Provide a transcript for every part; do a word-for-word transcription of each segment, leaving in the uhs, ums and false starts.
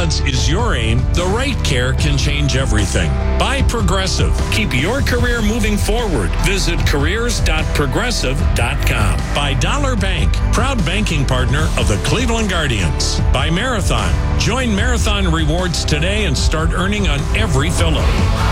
odds is your aim, the right care can change everything. Buy Progressive. Keep your career moving forward. Visit careers dot progressive dot com. By Dollar Bank, proud banking partner of the Cleveland Guardians. By Marathon. Join Marathon Rewards today and start earning on every fill-up.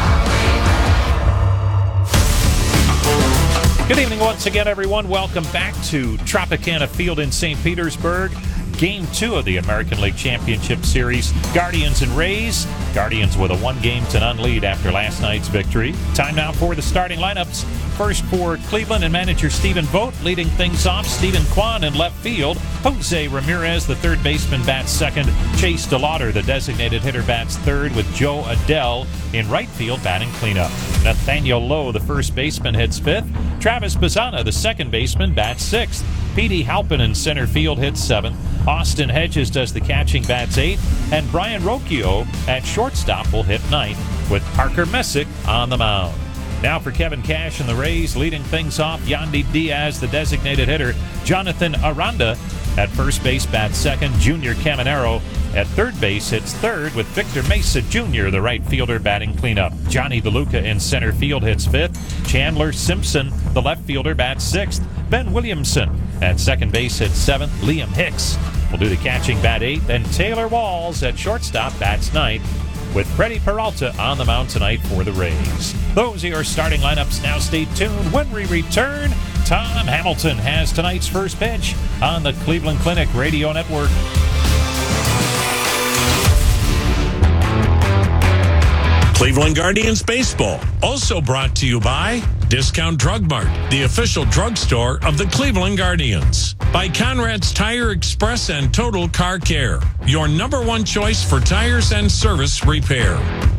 Good evening once again, everyone. Welcome back to Tropicana Field in Saint Petersburg. Game two of the American League Championship Series. Guardians and Rays. Guardians with a one-game to none lead after last night's victory. Time now for the starting lineups. First for Cleveland and manager Stephen Vogt. Leading things off, Stephen Kwan in left field. Jose Ramirez, the third baseman, bats second. Chase DeLauder, the designated hitter, bats third, with Joe Adell in right field batting cleanup. Nathaniel Lowe, the first baseman, hits fifth. Travis Bazzana, the second baseman, bats sixth. Petey Halpin in center field hits seventh. Austin Hedges does the catching, bats eighth. And Brian Rocchio at shortstop will hit ninth, with Parker Messick on the mound. Now for Kevin Cash and the Rays, leading things off, Yandy Diaz, the designated hitter. Jonathan Aranda at first base bats second. Junior Caminero at third base hits third, with Victor Mesa Junior, the right fielder, batting cleanup. Johnny DeLuca in center field hits fifth. Chandler Simpson, the left fielder, bats sixth. Ben Williamson at second base hits seventh. Liam Hicks will do the catching, bat eighth. And Taylor Walls at shortstop bats ninth, with Freddie Peralta on the mound tonight for the Rays. Those are your starting lineups. Now stay tuned when we return. Tom Hamilton has tonight's first pitch on the Cleveland Clinic Radio Network. Cleveland Guardians Baseball, also brought to you by Discount Drug Mart, the official drugstore of the Cleveland Guardians. By Conrad's Tire Express and Total Car Care, your number one choice for tires and service repair.